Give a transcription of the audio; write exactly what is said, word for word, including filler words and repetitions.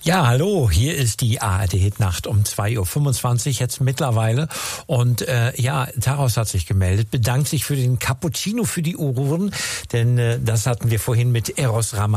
Ja, hallo, hier ist die A R D-Hitnacht um zwei Uhr fünfundzwanzig jetzt mittlerweile. Und äh, ja, Taros hat sich gemeldet, bedankt sich für den Cappuccino für die Uhren, denn äh, das hatten wir vorhin mit Eros Ramazzotti.